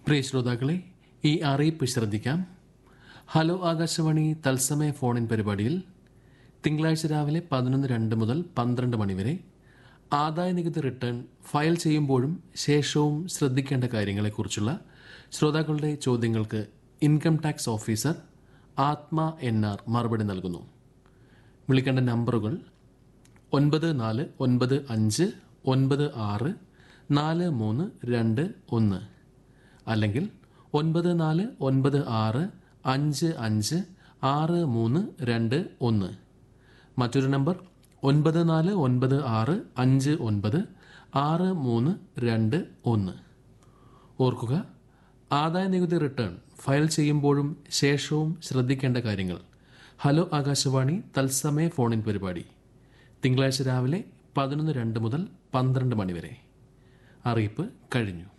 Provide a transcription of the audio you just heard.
പ്രിയ ശ്രോതാക്കളെ, ഈ അറിയിപ്പ് ശ്രദ്ധിക്കാം. ഹലോ ആകാശവാണി തത്സമയ ഫോണിൻ പരിപാടിയിൽ തിങ്കളാഴ്ച രാവിലെ 11:02 മുതൽ 12 മണിവരെ ആദായനികുതി റിട്ടേൺ ഫയൽ ചെയ്യുമ്പോഴും ശേഷവും ശ്രദ്ധിക്കേണ്ട കാര്യങ്ങളെക്കുറിച്ചുള്ള ശ്രോതാക്കളുടെ ചോദ്യങ്ങൾക്ക് ഇൻകം ടാക്സ് ഓഫീസർ ആത്മ NR മറുപടി നൽകുന്നു. വിളിക്കേണ്ട നമ്പറുകൾ 9495964321 അല്ലെങ്കിൽ 9496556321. മറ്റൊരു നമ്പർ 9496596321. ഓർക്കുക, ആദായനികുതി റിട്ടേൺ ഫയൽ ചെയ്യുമ്പോഴും ശേഷവും ശ്രദ്ധിക്കേണ്ട കാര്യങ്ങൾ. ഹലോ ആകാശവാണി തത്സമയ ഫോണിൻ പരിപാടി തിങ്കളാഴ്ച രാവിലെ 11:02 മുതൽ 12 മണിവരെ. അറിയിപ്പ് കഴിഞ്ഞു.